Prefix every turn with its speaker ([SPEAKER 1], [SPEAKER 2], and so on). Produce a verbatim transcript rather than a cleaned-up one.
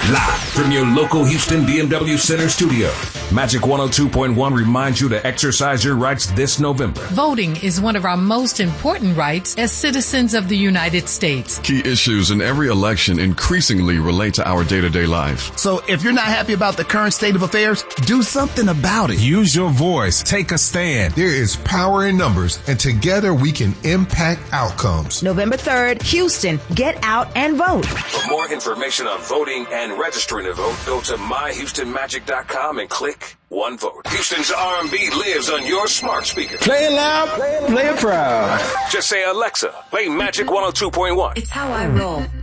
[SPEAKER 1] Live from your local Houston B M W Center studio, Magic one oh two point one reminds you to exercise your rights this November.
[SPEAKER 2] Voting is one of our most important rights as citizens of the United States.
[SPEAKER 3] Key issues in every election increasingly relate to our day-to-day lives.
[SPEAKER 4] So if you're not happy about the current state of affairs, do something about it.
[SPEAKER 5] Use your voice. Take a stand.
[SPEAKER 6] There is power in numbers, and together we can impact outcomes.
[SPEAKER 7] November third, Houston, get out and vote.
[SPEAKER 1] For more information on voting and registering to vote, go to my houston magic dot com and click One Vote. Houston's R and B lives on your smart speaker.
[SPEAKER 8] Play it loud, play it proud.
[SPEAKER 1] Just say, Alexa, play Magic one oh two point one.
[SPEAKER 9] It's how I roll.